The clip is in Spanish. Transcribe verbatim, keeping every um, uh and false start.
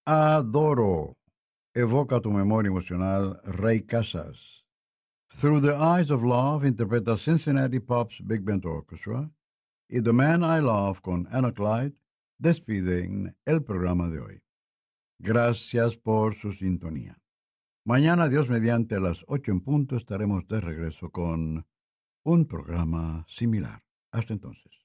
Adoro. Evoca tu memoria emocional, Ray Casas. Through the Eyes of Love interpreta Cincinnati Pop's Big Band Orchestra y The Man I Love con Anna Clyde despiden el programa de hoy. Gracias por su sintonía. Mañana, Dios mediante, a las ocho en punto estaremos de regreso con un programa similar. Hasta entonces.